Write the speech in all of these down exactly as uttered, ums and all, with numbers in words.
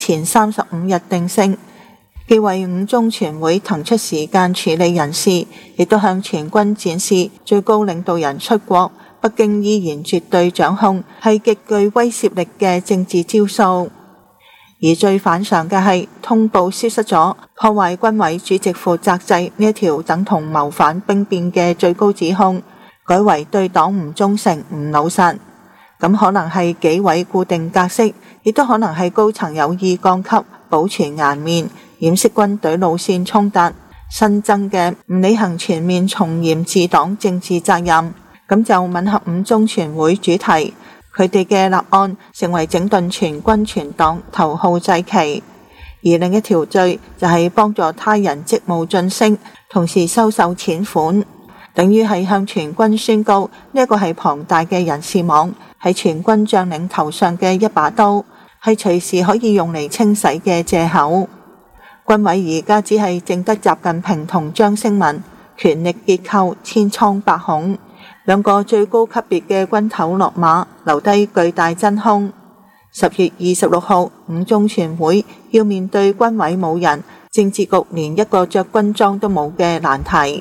前三十五日定性，既為五中全會騰出時間處理人事，亦都向全軍展示最高領導人出國，北京依然絕對掌控，係極具威懾力嘅政治招數。而最反常嘅係通報消失咗，破壞軍委主席負責制呢一條等同謀反兵變嘅最高指控，改為對黨唔忠誠唔老實。咁可能係紀委固定格式，亦都可能係高層有意降級，保存顏面，掩飾軍隊路線衝突，新增嘅唔履行全面從嚴治黨政治責任。咁就吻合五中全會主題，佢哋嘅立案成為整頓全軍全黨頭號祭旗。而另一條罪就係幫助他人職務晉升，同時收受錢款，等於係向全軍宣告呢一個係龐大嘅人事網，係全軍將領頭上嘅一把刀，係隨時可以用嚟清洗嘅藉口。軍委而家只係淨得習近平同張升文，權力結構千瘡百孔，兩個最高級別嘅軍頭落馬，留低巨大真空。十月二十六號，五中全會要面對軍委冇人，政治局連一個着軍裝都冇嘅難題。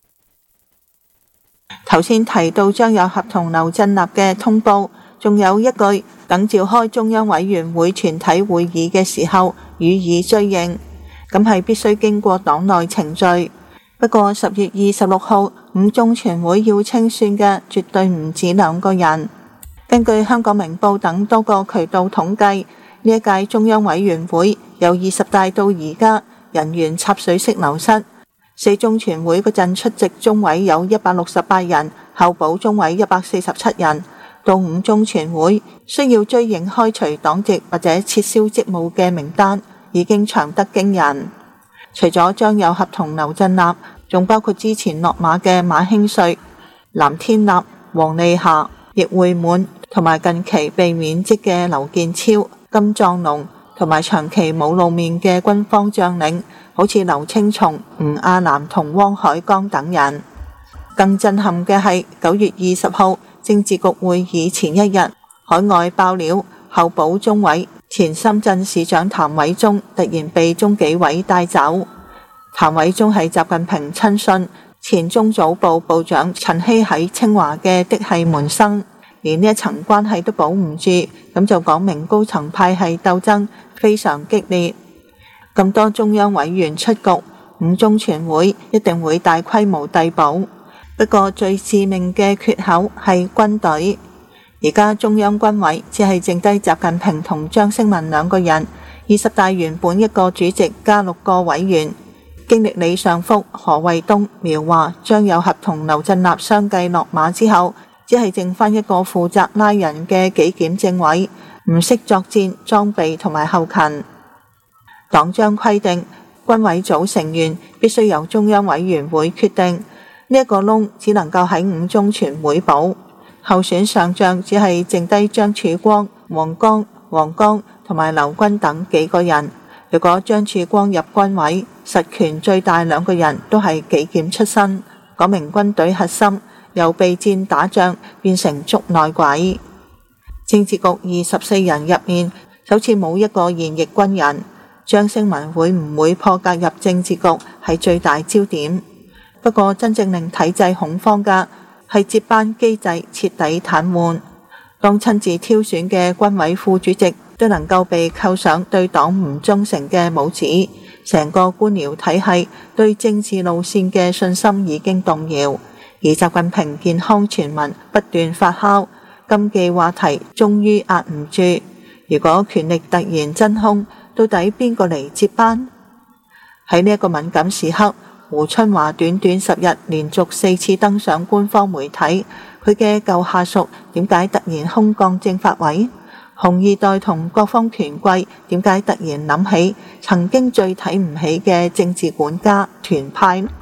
頭先提到將有合同劉振立嘅通報，仲有一句等召開中央委員會全體會議嘅時候予以追認，咁係必須經過黨內程序。不過十月二十六號五中全會要清算嘅絕對唔止兩個人。根據香港明報等多個渠道統計，呢一屆中央委員會由二十大到而家人員插水式流失。四中全會嗰陣出席中委有一百六十八人，候補中委一百四十七人。到五中全會需要追認開除黨籍或者撤銷職務嘅名單已經長得驚人。除咗將有合同劉振立，仲包括之前落馬嘅馬興瑞、藍天立、黃麗霞、易會滿，同埋近期被免職嘅劉建超、金壯龍，同埋長期冇露面嘅軍方將領，好似劉青松、吳亞南同汪海剛等人。更震撼嘅係九月二十號政治局會議前一日，海外爆料候補中委前深圳市長譚偉宗突然被中紀委帶走。譚偉宗係習近平親信，前中組部部長陳希喺清華嘅嫡系門生，連呢一層關係都保唔住，咁就講明高層派系鬥爭非常激烈。咁多中央委員出局，五中全會一定會大規模遞補。不過最致命嘅缺口係軍隊，而家中央軍委只係剩低習近平同張升文兩個人，二十大原本一個主席加六個委員，經歷李尚福、何衛東、苗華、張有合同劉振立相繼落馬之後，只係剩翻一個負責拉人嘅紀檢政委，唔識作戰、裝備同埋後勤。黨章規定，軍委組成員必須由中央委員會決定，呢一個窿只能夠喺五中全會補。候選上將只係剩低張曙光、黃剛、黃剛同埋劉軍等幾個人。如果張曙光入軍委，實權最大兩個人都係紀檢出身，講明軍隊核心由備戰打仗變成捉內鬼。政治局二十四人入面，首次冇一個現役軍人。張升文會唔會破格入政治局係最大焦點。不過真正令體制恐慌嘅係接班機制徹底癱瘓。當親自挑選嘅軍委副主席都能夠被扣上對黨唔忠誠嘅帽子，成個官僚體系對政治路線嘅信心已經動搖。而習近平健康傳聞不斷發酵，禁忌話題終於壓唔住。如果權力突然真空，到底邊個嚟接班？喺呢一個敏感時刻，胡春華短短十日連續四次登上官方媒體，佢嘅舊下屬點解突然空降政法委？紅二代同各方權貴點解突然諗起曾經最睇唔起嘅政治管家團派？呢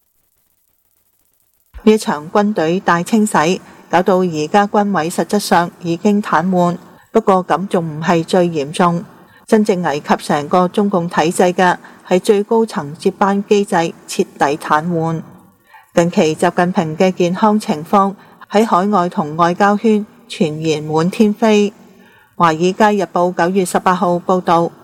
一場軍隊大清洗，搞到而家軍委實質上已經癱瘓。不過咁仲唔係最嚴重，真正危及成個中共體制嘅係最高層接班機制徹底癱瘓。近期習近平嘅健康情況喺海外同外交圈傳言滿天飛。華爾街日報九月十八號報道，